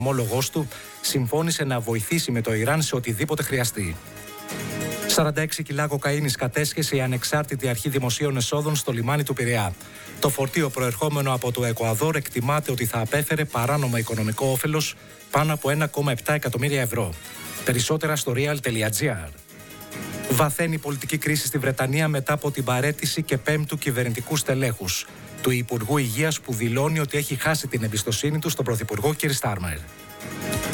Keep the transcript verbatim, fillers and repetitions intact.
ομόλογός του συμφώνησε να βοηθήσει με το Ιράν σε οτιδήποτε χρειαστεί. σαράντα έξι κιλά κοκαίνης κατέσχεσε η ανεξάρτητη αρχή δημοσίων εσόδων στο λιμάνι του Πειραιά. Το φορτίο προερχόμενο από το Εκουαδόρ εκτιμάται ότι θα απέφερε παράνομο οικονομικό όφελος πάνω από ένα κόμμα επτά εκατομμύρια ευρώ. Περισσότερα στο real τελεία gr. Βαθαίνει η πολιτική κρίση στη Βρετανία μετά από την παραίτηση και πέμπτου κυβερνητικού στελέχους, του Υπουργού Υγείας, που δηλώνει ότι έχει χάσει την εμπιστοσύνη του στον Πρωθυπουργό κ. Στάρμερ.